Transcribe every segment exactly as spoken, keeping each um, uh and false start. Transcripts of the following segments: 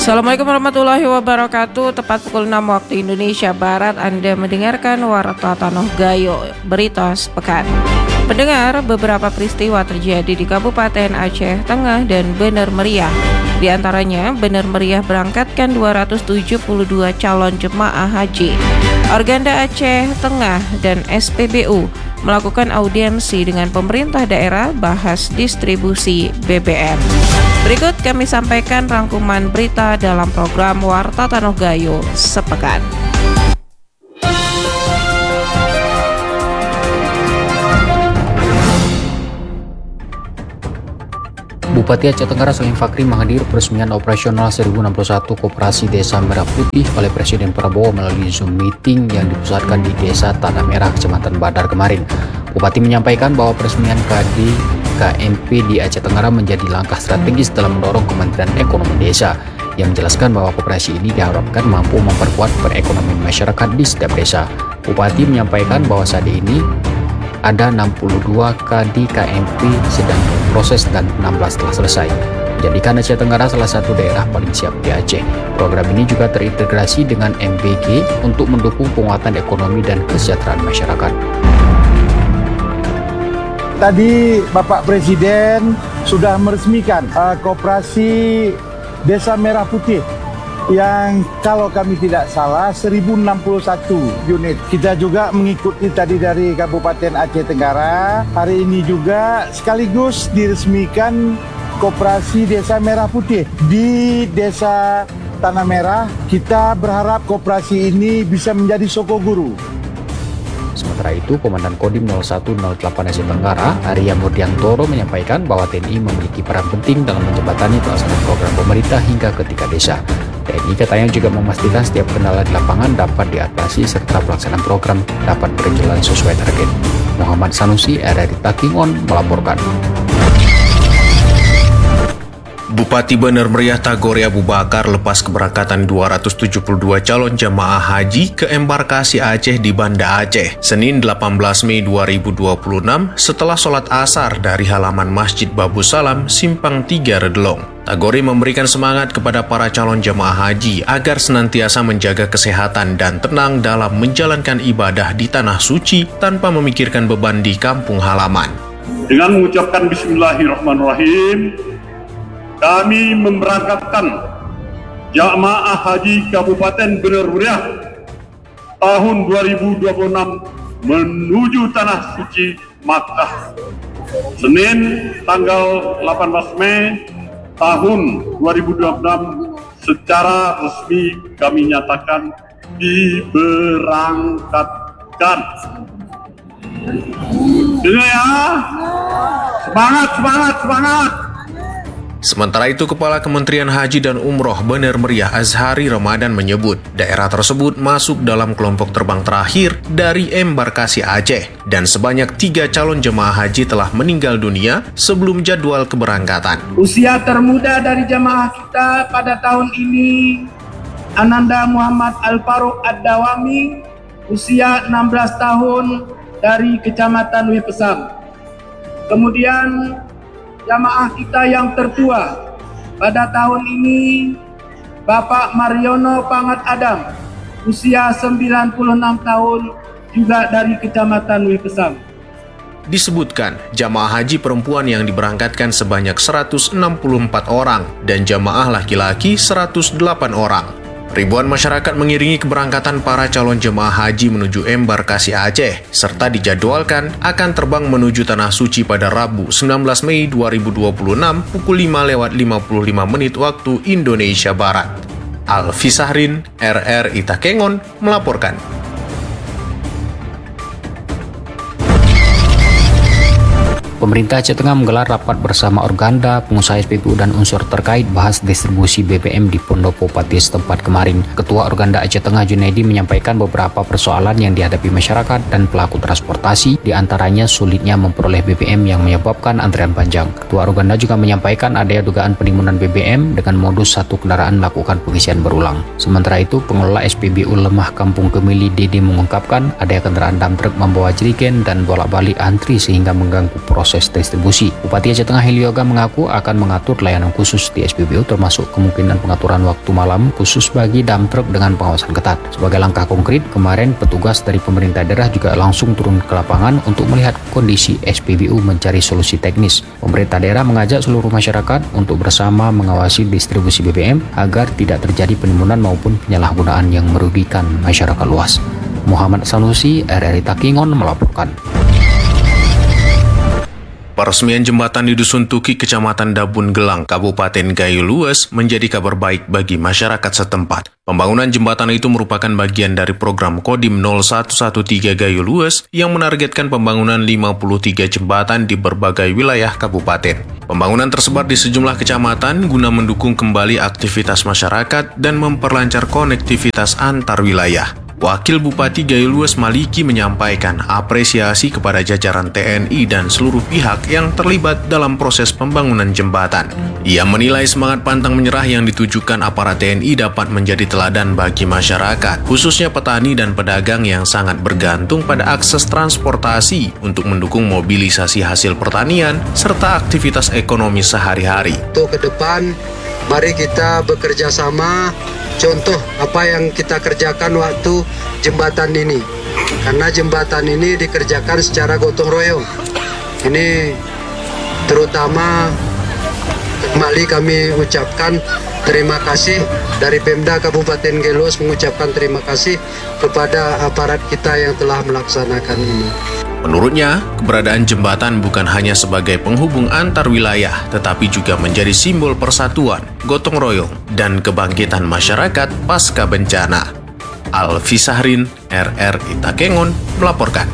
Assalamualaikum warahmatullahi wabarakatuh. Tepat pukul enam waktu Indonesia Barat, Anda mendengarkan Warta Tanoh Gayo, berita sepekan. Pendengar, beberapa peristiwa terjadi di Kabupaten Aceh Tengah dan Bener Meriah. Di antaranya, Bener Meriah berangkatkan dua ratus tujuh puluh dua calon jemaah haji. Organda Aceh Tengah dan S P B U melakukan audiensi dengan pemerintah daerah bahas distribusi B B M. Berikut kami sampaikan rangkuman berita dalam program Warta Tanoh Gayo sepekan. Bupati Aceh Tenggara Salim Fakri menghadiri peresmian operasional seribu enam puluh satu Koperasi Desa Merah Putih oleh Presiden Prabowo melalui Zoom meeting yang dipusatkan di Desa Tanah Merah, Kecamatan Badar kemarin. Bupati menyampaikan bahwa peresmian K D K M P di Aceh Tenggara menjadi langkah strategis dalam mendorong Kementerian Ekonomi Desa, yang menjelaskan bahwa koperasi ini diharapkan mampu memperkuat perekonomian masyarakat di setiap desa. Bupati menyampaikan bahwa saat ini ada enam puluh dua K D K M P sedang berproses dan enam belas telah selesai, menjadikan Aceh Tenggara salah satu daerah paling siap di Aceh. Program ini juga terintegrasi dengan M B G untuk mendukung penguatan ekonomi dan kesejahteraan masyarakat. Tadi Bapak Presiden sudah meresmikan uh, Koperasi Desa Merah Putih yang kalau kami tidak salah seribu enam puluh satu unit. Kita juga mengikuti tadi dari Kabupaten Aceh Tenggara. Hari ini juga sekaligus diresmikan Koperasi Desa Merah Putih di Desa Tanah Merah. Kita berharap koperasi ini bisa menjadi sokoguru. Sementara itu, Komandan Kodim nol satu nol delapan Aceh Tenggara, Arya Murdiantoro, menyampaikan bahwa T N I memiliki peran penting dalam menjembatani pelaksanaan program pemerintah hingga ke tingkat desa. T N I katanya juga memastikan setiap kendala di lapangan dapat diatasi serta pelaksanaan program dapat berjalan sesuai target. Muhammad Sanusi, R R I Takingon, melaporkan. Bupati Bener Meriah Tagore Abu Bakar lepas keberangkatan dua ratus tujuh puluh dua calon jemaah haji ke embarkasi Aceh di Banda Aceh, Senin delapan belas Mei dua ribu dua puluh enam setelah sholat asar dari halaman Masjid Babu Salam, Simpang tiga Redelong. Tagore memberikan semangat kepada para calon jemaah haji agar senantiasa menjaga kesehatan dan tenang dalam menjalankan ibadah di Tanah Suci tanpa memikirkan beban di kampung halaman. Dengan mengucapkan Bismillahirrahmanirrahim, kami memberangkatkan jamaah haji Kabupaten Bener Meriah tahun dua ribu dua puluh enam menuju Tanah Suci Makkah. Senin tanggal delapan belas Mei tahun dua ribu dua puluh enam secara resmi kami nyatakan diberangkatkan. Ini ya, semangat, semangat, semangat. Sementara itu, Kepala Kementerian Haji dan Umroh Bener Meriah Azhari Ramadan menyebut daerah tersebut masuk dalam kelompok terbang terakhir dari embarkasi Aceh dan sebanyak tiga calon jemaah haji telah meninggal dunia sebelum jadwal keberangkatan. Usia termuda dari jemaah kita pada tahun ini Ananda Muhammad Al-Faruq Ad-Dawami, usia enam belas tahun, dari Kecamatan Wipesam. Kemudian jamaah kita yang tertua pada tahun ini Bapak Mariono Pangat Adam, usia sembilan puluh enam tahun, juga dari Kecamatan Wipesam. Disebutkan, jamaah haji perempuan yang diberangkatkan sebanyak seratus enam puluh empat orang dan jamaah laki-laki seratus delapan orang. Ribuan masyarakat mengiringi keberangkatan para calon jemaah haji menuju embarkasi Aceh, serta dijadwalkan akan terbang menuju Tanah Suci pada Rabu sembilan belas Mei dua ribu dua puluh enam pukul lima lewat lima puluh lima menit waktu Indonesia Barat. Alfi Sahrin, R R I Takengon, melaporkan. Pemerintah Aceh Tengah menggelar rapat bersama Organda, pengusaha S P B U dan unsur terkait bahas distribusi B B M di Pondopo Bupati setempat kemarin. Ketua Organda Aceh Tengah Junaidi menyampaikan beberapa persoalan yang dihadapi masyarakat dan pelaku transportasi, diantaranya sulitnya memperoleh B B M yang menyebabkan antrian panjang. Ketua Organda juga menyampaikan adanya dugaan penimbunan B B M dengan modus satu kendaraan melakukan pengisian berulang. Sementara itu, pengelola S P B U Lemah Kampung Kemili Dede mengungkapkan adanya kendaraan dump truk membawa jerigen dan bolak-balik antri sehingga mengganggu proses proses distribusi. Bupati Aceh Tengah Heli Yoga mengaku akan mengatur layanan khusus di S P B U termasuk kemungkinan pengaturan waktu malam khusus bagi dump truck dengan pengawasan ketat. Sebagai langkah konkret, kemarin petugas dari pemerintah daerah juga langsung turun ke lapangan untuk melihat kondisi S P B U mencari solusi teknis. Pemerintah daerah mengajak seluruh masyarakat untuk bersama mengawasi distribusi B B M agar tidak terjadi penimbunan maupun penyalahgunaan yang merugikan masyarakat luas. Muhammad Sanusi, R R I Takengon melaporkan. Peresmian jembatan di Dusun Tuki, Kecamatan Dabun Gelang, Kabupaten Gayo Lues menjadi kabar baik bagi masyarakat setempat. Pembangunan jembatan itu merupakan bagian dari program Kodim nol satu satu tiga Gayo Lues yang menargetkan pembangunan lima puluh tiga jembatan di berbagai wilayah kabupaten. Pembangunan tersebar di sejumlah kecamatan guna mendukung kembali aktivitas masyarakat dan memperlancar konektivitas antar wilayah. Wakil Bupati Gayo Lues Maliki menyampaikan apresiasi kepada jajaran T N I dan seluruh pihak yang terlibat dalam proses pembangunan jembatan. Ia menilai semangat pantang menyerah yang ditujukan aparat T N I dapat menjadi teladan bagi masyarakat, khususnya petani dan pedagang yang sangat bergantung pada akses transportasi untuk mendukung mobilisasi hasil pertanian serta aktivitas ekonomi sehari-hari. Untuk ke depan, mari kita bekerja sama. Contoh apa yang kita kerjakan waktu jembatan ini, karena jembatan ini dikerjakan secara gotong royong. Ini terutama kembali kami ucapkan terima kasih dari Pemda Kabupaten Gayo Lues, mengucapkan terima kasih kepada aparat kita yang telah melaksanakan ini. Menurutnya, keberadaan jembatan bukan hanya sebagai penghubung antar wilayah, tetapi juga menjadi simbol persatuan, gotong royong, dan kebangkitan masyarakat pasca bencana. Alfi Sahrin, R R I Takengon, melaporkan.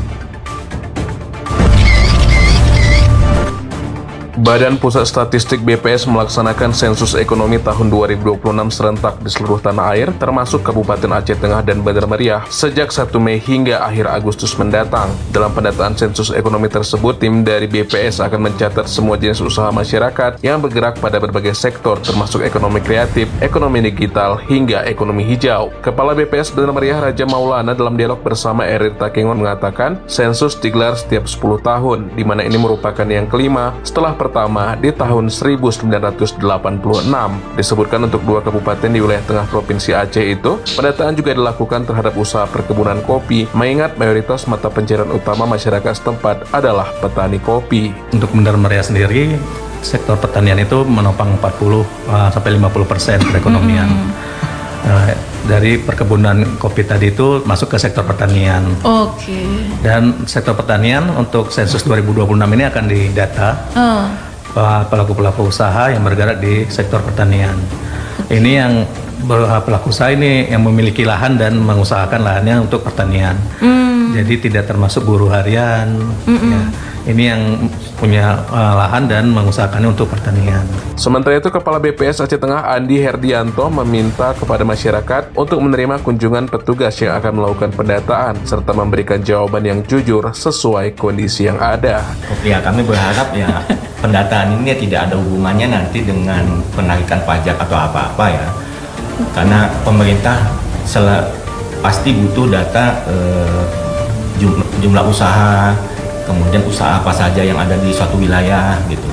Badan Pusat Statistik B P S melaksanakan sensus ekonomi tahun dua ribu dua puluh enam serentak di seluruh tanah air, termasuk Kabupaten Aceh Tengah dan Bandar Meriah, sejak satu Mei hingga akhir Agustus mendatang. Dalam pendataan sensus ekonomi tersebut, tim dari B P S akan mencatat semua jenis usaha masyarakat yang bergerak pada berbagai sektor, termasuk ekonomi kreatif, ekonomi digital, hingga ekonomi hijau. Kepala B P S Bandar Meriah Raja Maulana dalam dialog bersama R R I Takengon mengatakan, sensus digelar setiap sepuluh tahun, di mana ini merupakan yang kelima setelah pertama di tahun seribu sembilan ratus delapan puluh enam. Disebutkan untuk dua kabupaten di wilayah tengah Provinsi Aceh itu, pendataan juga dilakukan terhadap usaha perkebunan kopi, mengingat mayoritas mata pencarian utama masyarakat setempat adalah petani kopi. Untuk Bandar Meriah sendiri, sektor pertanian itu menopang empat puluh sampai lima puluh persen perekonomian. Hmm. Uh, dari perkebunan kopi tadi itu masuk ke sektor pertanian. Oke. Okay. Dan sektor pertanian untuk sensus dua ribu dua puluh enam ini akan didata uh. pelaku-pelaku usaha yang bergerak di sektor pertanian. Okay. Ini yang pelaku usaha ini yang memiliki lahan dan mengusahakan lahannya untuk pertanian. Mm. Jadi tidak termasuk buruh harian. Ya. Ini yang punya uh, lahan dan mengusahakannya untuk pertanian. Sementara itu, Kepala B P S Aceh Tengah Andi Herdianto meminta kepada masyarakat untuk menerima kunjungan petugas yang akan melakukan pendataan serta memberikan jawaban yang jujur sesuai kondisi yang ada. Ya, kami berharap ya pendataan ini tidak ada hubungannya nanti dengan penarikan pajak atau apa-apa ya. Karena pemerintah sel- pasti butuh data eh, jumlah, jumlah usaha, kemudian usaha apa saja yang ada di suatu wilayah gitu,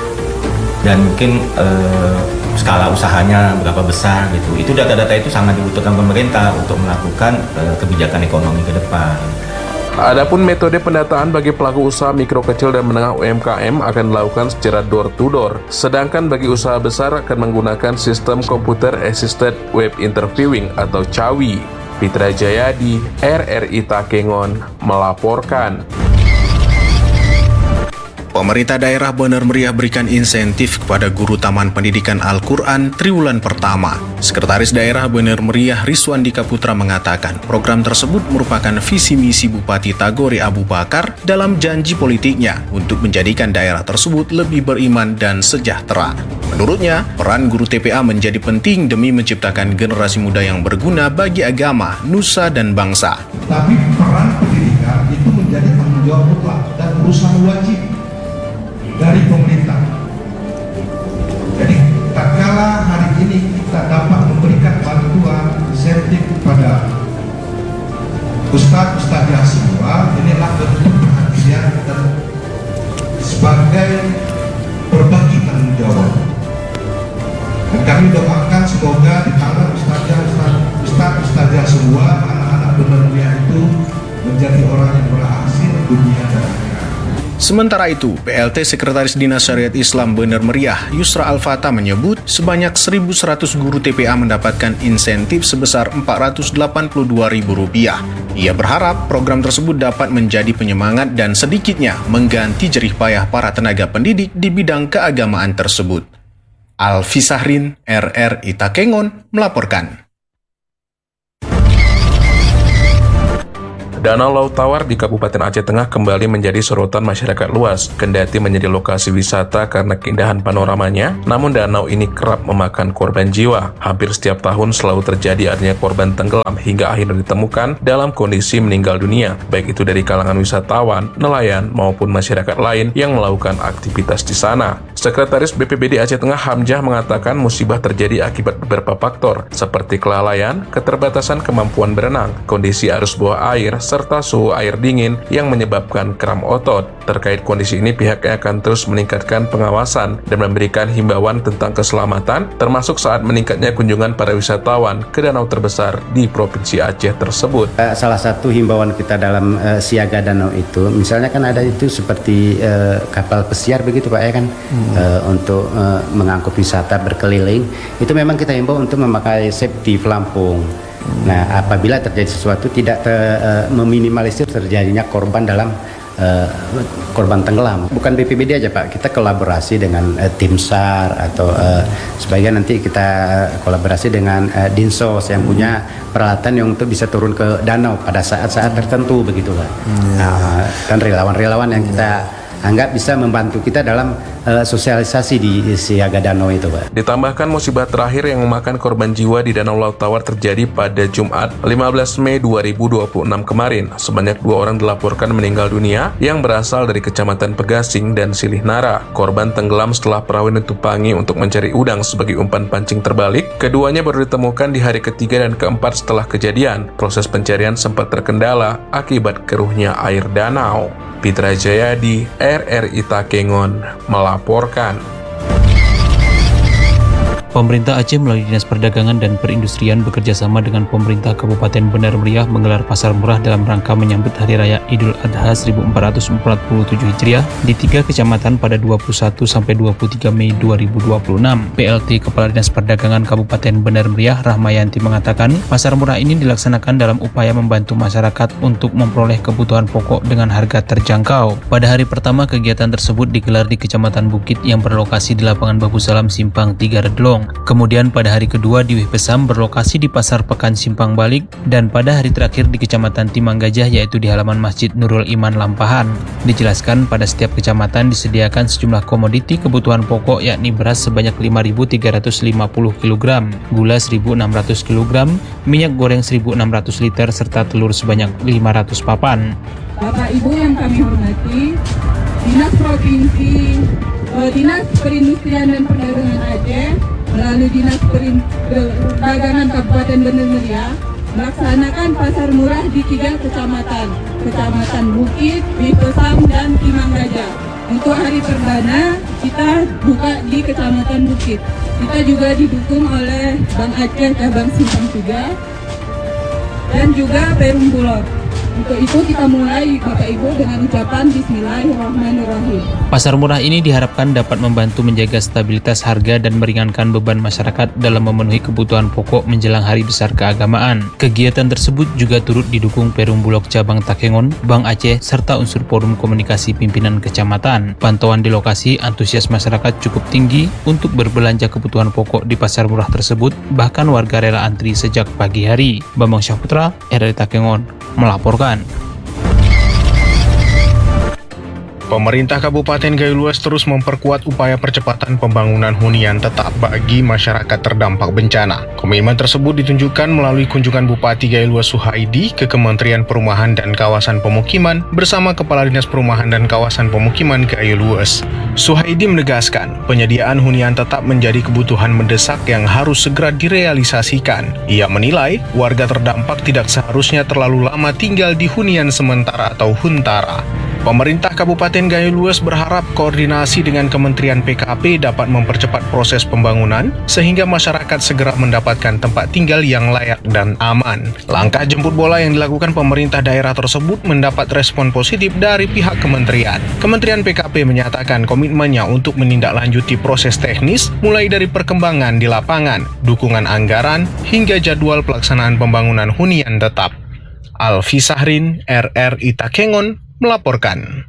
dan mungkin eh, skala usahanya berapa besar gitu. Itu data-data itu sangat dibutuhkan pemerintah untuk melakukan eh, kebijakan ekonomi ke depan. Adapun metode pendataan bagi pelaku usaha mikro kecil dan menengah U M K M akan dilakukan secara door to door, sedangkan bagi usaha besar akan menggunakan sistem Computer Assisted Web Interviewing atau C A W I. Fitra Jayadi, R R I Takengon melaporkan. Pemerintah daerah Bandar Meriah berikan insentif kepada guru Taman Pendidikan Al-Quran triwulan pertama. Sekretaris Daerah Bandar Meriah Riswandika Putra mengatakan program tersebut merupakan visi misi Bupati Tagore Abu Bakar dalam janji politiknya untuk menjadikan daerah tersebut lebih beriman dan sejahtera. Menurutnya, peran guru T P A menjadi penting demi menciptakan generasi muda yang berguna bagi agama, nusa, dan bangsa. Tapi peran pendidikan itu menjadi tanggung jawab mutlak dan urusan wajib dari pemerintah. Jadi tak kala hari ini kita dapat memberikan bantuan insentif kepada ustadz-ustadz yang semua, inilah bentuk perhatian dan sebagai bahwa anak-anak benar meriah itu menjadi orang yang berhasil dunia dan akhirat. Sementara itu, P L T Sekretaris Dinas Syariat Islam Bener Meriah, Yusra Al-Fatah menyebut sebanyak seribu seratus guru T P A mendapatkan insentif sebesar empat ratus delapan puluh dua ribu rupiah. Ia berharap program tersebut dapat menjadi penyemangat dan sedikitnya mengganti jerih payah para tenaga pendidik di bidang keagamaan tersebut. Alfi Sahrin, R R I Takengon, melaporkan. Danau Laut Tawar di Kabupaten Aceh Tengah kembali menjadi sorotan masyarakat luas, kendati menjadi lokasi wisata karena keindahan panoramanya, namun danau ini kerap memakan korban jiwa. Hampir setiap tahun selalu terjadi adanya korban tenggelam hingga akhirnya ditemukan dalam kondisi meninggal dunia, baik itu dari kalangan wisatawan, nelayan, maupun masyarakat lain yang melakukan aktivitas di sana. Sekretaris B P B D Aceh Tengah Hamzah mengatakan musibah terjadi akibat beberapa faktor, seperti kelalaian, keterbatasan kemampuan berenang, kondisi arus bawah air, serta suhu air dingin yang menyebabkan kram otot. Terkait kondisi ini, pihaknya akan terus meningkatkan pengawasan dan memberikan himbauan tentang keselamatan, termasuk saat meningkatnya kunjungan para wisatawan ke danau terbesar di Provinsi Aceh tersebut. Salah satu himbauan kita dalam uh, siaga danau itu, misalnya kan ada itu seperti uh, kapal pesiar begitu Pak ya kan, hmm. uh, untuk uh, mengangkut wisata berkeliling, itu memang kita himbau untuk memakai safety pelampung. Nah, apabila terjadi sesuatu tidak te, uh, meminimalisir terjadinya korban dalam uh, korban tenggelam. Bukan B P B D aja Pak, kita kolaborasi dengan uh, tim SAR atau uh, sebagian nanti kita kolaborasi dengan uh, Dinsos yang punya peralatan yang untuk bisa turun ke danau pada saat-saat tertentu begitu Pak. Nah, kan relawan-relawan yang kita anggap bisa membantu kita dalam uh, sosialisasi di siaga danau itu Pak. Ditambahkan musibah terakhir yang memakan korban jiwa di Danau Laut Tawar terjadi pada Jumat lima belas Mei dua ribu dua puluh enam kemarin. Sebanyak dua orang dilaporkan meninggal dunia yang berasal dari Kecamatan Pegasing dan Silih Nara. Korban tenggelam setelah perahu ditupangi untuk mencari udang sebagai umpan pancing terbalik. Keduanya baru ditemukan di hari ketiga dan keempat setelah kejadian. Proses pencarian sempat terkendala akibat keruhnya air danau. Pitra Jayadi, R R I Takengon, melaporkan. Pemerintah Aceh melalui Dinas Perdagangan dan Perindustrian bekerja sama dengan pemerintah Kabupaten Bener Meriah menggelar pasar murah dalam rangka menyambut Hari Raya Idul Adha seribu empat ratus empat puluh tujuh Hijriah di tiga kecamatan pada dua puluh satu sampai dua puluh tiga Mei dua ribu dua puluh enam. P L T Kepala Dinas Perdagangan Kabupaten Bener Meriah Rahmayanti mengatakan, pasar murah ini dilaksanakan dalam upaya membantu masyarakat untuk memperoleh kebutuhan pokok dengan harga terjangkau. Pada hari pertama, kegiatan tersebut digelar di Kecamatan Bukit yang berlokasi di Lapangan Babu Salam Simpang tiga Redlong. Kemudian pada hari kedua di Wih Pesam berlokasi di Pasar Pekan Simpang Balik, dan pada hari terakhir di Kecamatan Timang Gajah yaitu di halaman Masjid Nurul Iman Lampahan. Dijelaskan pada setiap kecamatan disediakan sejumlah komoditi kebutuhan pokok yakni beras sebanyak lima ribu tiga ratus lima puluh kilogram, gula seribu enam ratus kilogram, minyak goreng seribu enam ratus liter serta telur sebanyak lima ratus papan. Bapak Ibu yang kami hormati, Dinas Provinsi, eh, Dinas Perindustrian dan Perdagangan Aceh melalui Dinas Perdagangan Kabupaten Bener Meriah melaksanakan pasar murah di tiga kecamatan, Kecamatan Bukit, Wih Pesam, dan Timang Gajah. Untuk hari perdana kita buka di Kecamatan Bukit. Kita juga didukung oleh Bank Aceh Cabang Simpang tiga dan juga Perum Bulog. Untuk itu kita mulai Bapak Ibu dengan ucapan Bismillahirrahmanirrahim. Pasar murah ini diharapkan dapat membantu menjaga stabilitas harga dan meringankan beban masyarakat dalam memenuhi kebutuhan pokok menjelang hari besar keagamaan. Kegiatan tersebut juga turut didukung Perum Bulog Cabang Takengon, Bank Aceh, serta unsur forum komunikasi pimpinan kecamatan. Pantauan di lokasi, antusias masyarakat cukup tinggi untuk berbelanja kebutuhan pokok di pasar murah tersebut, bahkan warga rela antri sejak pagi hari. Bambang Syahputra, R R I Takengon, melaporkan. Pemerintah Kabupaten Gayo Luas terus memperkuat upaya percepatan pembangunan hunian tetap bagi masyarakat terdampak bencana. Komitmen tersebut ditunjukkan melalui kunjungan Bupati Gayo Luas Suhaidi ke Kementerian Perumahan dan Kawasan Pemukiman bersama Kepala Dinas Perumahan dan Kawasan Pemukiman Gayo Luas. Suhaidi menegaskan penyediaan hunian tetap menjadi kebutuhan mendesak yang harus segera direalisasikan. Ia menilai warga terdampak tidak seharusnya terlalu lama tinggal di hunian sementara atau huntara. Pemerintah Kabupaten Gayo Luas berharap koordinasi dengan Kementerian P K P dapat mempercepat proses pembangunan sehingga masyarakat segera mendapatkan tempat tinggal yang layak dan aman. Langkah jemput bola yang dilakukan pemerintah daerah tersebut mendapat respon positif dari pihak kementerian. Kementerian P K P menyatakan komitmennya untuk menindaklanjuti proses teknis mulai dari perkembangan di lapangan, dukungan anggaran, hingga jadwal pelaksanaan pembangunan hunian tetap. Alfi Sahrin, R R I Takengon, melaporkan.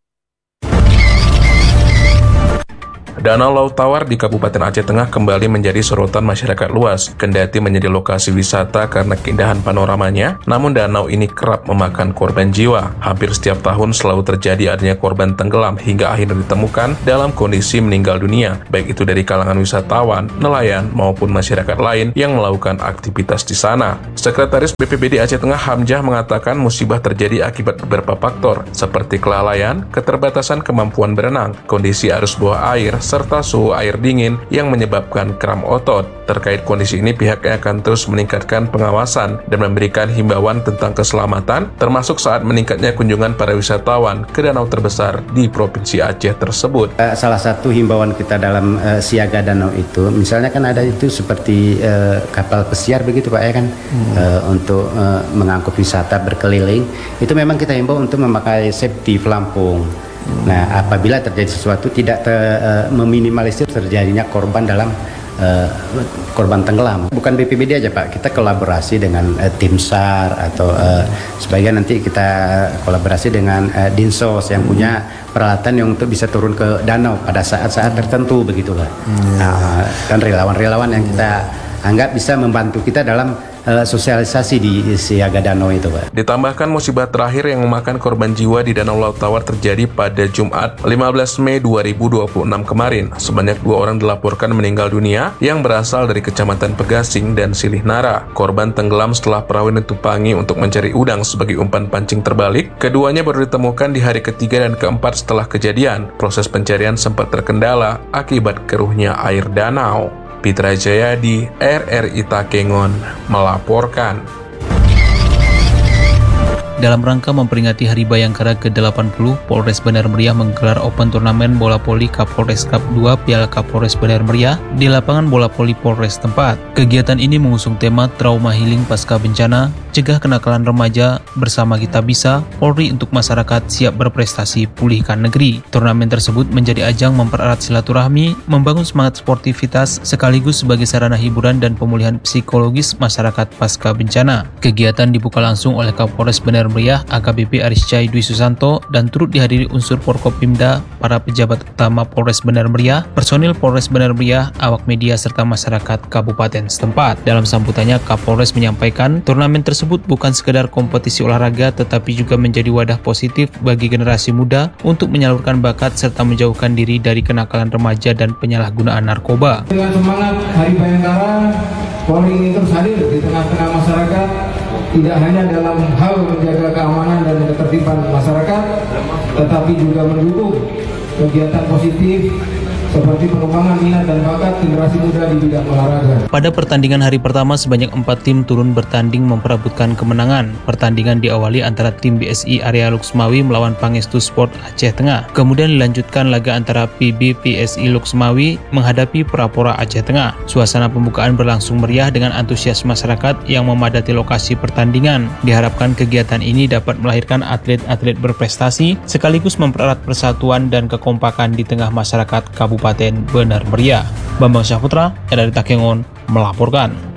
Danau Laut Tawar di Kabupaten Aceh Tengah kembali menjadi sorotan masyarakat luas. Kendati menjadi lokasi wisata karena keindahan panoramanya, namun danau ini kerap memakan korban jiwa. Hampir setiap tahun selalu terjadi adanya korban tenggelam hingga akhirnya ditemukan dalam kondisi meninggal dunia, baik itu dari kalangan wisatawan, nelayan, maupun masyarakat lain yang melakukan aktivitas di sana. Sekretaris B P B D Aceh Tengah Hamzah mengatakan musibah terjadi akibat beberapa faktor, seperti kelalaian, keterbatasan kemampuan berenang, kondisi arus bawah air, serta suhu air dingin yang menyebabkan kram otot. Terkait kondisi ini, pihaknya akan terus meningkatkan pengawasan dan memberikan himbauan tentang keselamatan, termasuk saat meningkatnya kunjungan para wisatawan ke danau terbesar di Provinsi Aceh tersebut. Salah satu himbauan kita dalam uh, siaga danau itu, misalnya kan ada itu seperti uh, kapal pesiar begitu Pak ya kan, hmm. uh, untuk uh, mengangkut wisata berkeliling, itu memang kita himbau untuk memakai safety pelampung. Nah, apabila terjadi sesuatu tidak te, uh, meminimalisir terjadinya korban dalam uh, korban tenggelam. Bukan B P B D aja Pak, kita kolaborasi dengan uh, tim SAR atau uh, sebagian nanti kita kolaborasi dengan uh, Dinsos yang punya peralatan yang untuk bisa turun ke danau pada saat-saat tertentu begitulah. Hmm. Nah, dan relawan-relawan yang kita anggap bisa membantu kita dalam Uh, sosialisasi di siaga danau itu Pak. Ditambahkan musibah terakhir yang memakan korban jiwa di Danau Laut Tawar terjadi pada Jumat lima belas Mei dua ribu dua puluh enam kemarin. Sebanyak dua orang dilaporkan meninggal dunia yang berasal dari Kecamatan Pegasing dan Silih Nara. Korban tenggelam setelah perahu ditumpangi untuk mencari udang sebagai umpan pancing terbalik. Keduanya baru ditemukan di hari ketiga dan keempat setelah kejadian. Proses pencarian sempat terkendala akibat keruhnya air danau. Pitra Jayadi, R R I Takengon, melaporkan. Dalam rangka memperingati Hari Bayangkara ke delapan puluh, Polres Bandar Meriah menggelar Open Turnamen Bola Poli Kapolres Cup dua Piala Kapolres Bandar Meriah di lapangan bola poli Polres tempat. Kegiatan ini mengusung tema Trauma Healing Pasca Bencana, Cegah Kenakalan Remaja, Bersama Kita Bisa, Polri untuk Masyarakat Siap Berprestasi Pulihkan Negeri. Turnamen tersebut menjadi ajang mempererat silaturahmi, membangun semangat sportivitas, sekaligus sebagai sarana hiburan dan pemulihan psikologis masyarakat pasca bencana. Kegiatan dibuka langsung oleh Kapolres Bandar Meriah A K B P Ariscai Dwi Susanto dan turut dihadiri unsur Forkopimda, para pejabat utama Polres Bandar Meriah, personil Polres Bandar Meriah, awak media serta masyarakat kabupaten setempat. Dalam sambutannya, Kapolres menyampaikan turnamen tersebut bukan sekedar kompetisi olahraga tetapi juga menjadi wadah positif bagi generasi muda untuk menyalurkan bakat serta menjauhkan diri dari kenakalan remaja dan penyalahgunaan narkoba. Dengan semangat Hari Bayangkara, Polri ingin terus hadir di tengah-tengah masyarakat, tidak hanya dalam hal menjaga keamanan dan ketertiban masyarakat, tetapi juga mendukung kegiatan positif seperti pengembangan minat dan bakat generasi muda di bidang olahraga. Pada pertandingan hari pertama, sebanyak empat tim turun bertanding memperebutkan kemenangan. Pertandingan diawali antara tim B S I Area Luxmawi melawan Pangestu Sport Aceh Tengah. Kemudian dilanjutkan laga antara P B P S I Luxmawi menghadapi Prapora Aceh Tengah. Suasana pembukaan berlangsung meriah dengan antusias masyarakat yang memadati lokasi pertandingan. Diharapkan kegiatan ini dapat melahirkan atlet-atlet berprestasi sekaligus mempererat persatuan dan kekompakan di tengah masyarakat Kabupaten Bandar Meriah. Bambang Syahputra, R R I Takengon, melaporkan.